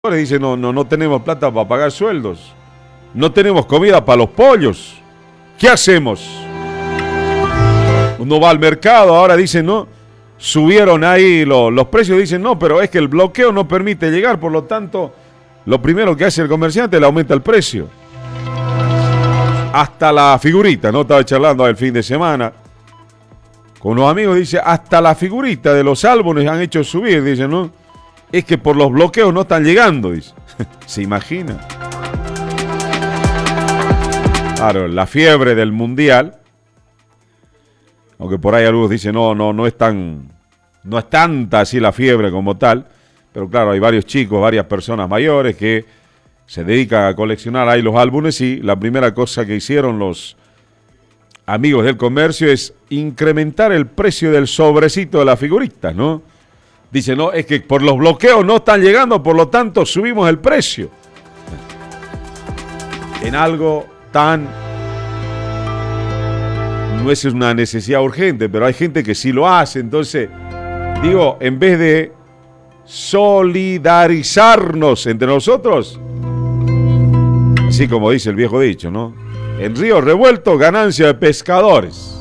Dice, no tenemos plata para pagar sueldos. No tenemos comida para los pollos. ¿Qué hacemos? Uno va al mercado, ahora dicen, no, subieron ahí los precios, dicen, no, pero es que el bloqueo no permite llegar, por lo tanto, lo primero que hace el comerciante le aumenta el precio. Hasta la figurita, ¿no? Estaba charlando el fin de semana con unos amigos, dice, hasta la figurita de los álbumes han hecho subir, dice, ¿no? Es que por los bloqueos no están llegando, dice. ¿Se imagina? Claro, la fiebre del mundial, aunque por ahí algunos dicen, no es tanta así la fiebre como tal, pero claro, hay varios chicos, varias personas mayores que se dedican a coleccionar ahí los álbumes y la primera cosa que hicieron los amigos del comercio es incrementar el precio del sobrecito de las figuritas, ¿no? Dice, no, es que por los bloqueos no están llegando, por lo tanto subimos el precio. En algo tan... No es una necesidad urgente, pero hay gente que sí lo hace. Entonces, digo, en vez de solidarizarnos entre nosotros, así como dice el viejo dicho, ¿no? En río revuelto, ganancia de pescadores.